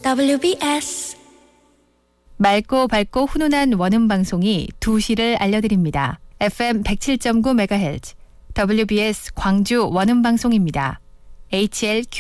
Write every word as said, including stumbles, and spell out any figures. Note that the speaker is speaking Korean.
더블유비에스 맑고 밝고 훈훈한 원음 방송이 두 시를 알려드립니다. 에프엠 백칠 점 구 메가헤르츠 더블유비에스 광주 원음 방송입니다. 에이치엘큐